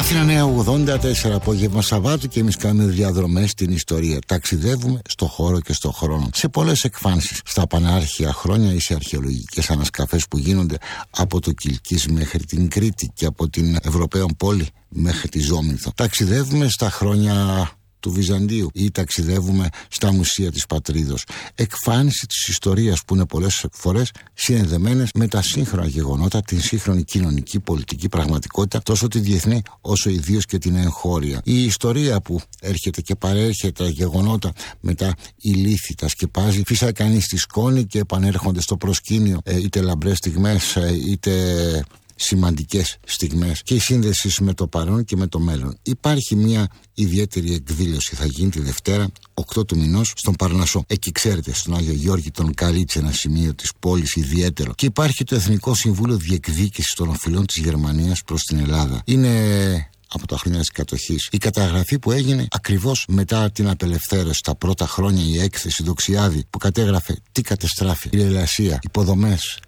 Αθήνα Νέα 84 απόγευμα Σαββάτου και εμείς κάνουμε διαδρομές στην ιστορία. Ταξιδεύουμε στο χώρο και στο χρόνο. Σε πολλές εκφάνσεις. Στα πανάρχια χρόνια ή σε αρχαιολογικές ανασκαφές που γίνονται από το Κιλκής μέχρι την Κρήτη και από την Ευρωπαίων πόλη μέχρι τη Ζόμινθο. Ταξιδεύουμε στα χρόνια του Βυζαντίου ή ταξιδεύουμε στα μουσεία της πατρίδος. Εκφάνιση της ιστορίας που είναι πολλές φορές συνδεδεμένες με τα σύγχρονα γεγονότα, την σύγχρονη κοινωνική, πολιτική πραγματικότητα, τόσο τη διεθνή όσο ιδίως και την εγχώρια. Η ιστορία που έρχεται και παρέρχεται, τα γεγονότα μετά η λύθη τα σκεπάζει, φυσάει κανείς τη σκόνη και επανέρχονται στο προσκήνιο είτε λαμπρές στιγμές είτε σημαντικές στιγμές και η σύνδεση με το παρόν και με το μέλλον. Υπάρχει μια ιδιαίτερη εκδήλωση, θα γίνει τη Δευτέρα 8 του μηνός στον Παρνασσό. Εκεί ξέρετε, στον Άγιο Γιώργη τον Καλίτσε, ένα σημείο της πόλης ιδιαίτερο. Και υπάρχει το Εθνικό Συμβούλιο Διεκδίκησης των Οφειλών της Γερμανίας προς την Ελλάδα. Είναι από τα χρόνια της κατοχής. Η καταγραφή που έγινε ακριβώς μετά την απελευθέρωση, τα πρώτα χρόνια, η έκθεση Δοξιάδη που κατέγραφε τι κατεστράφει, η λαιλασία, υποδομές,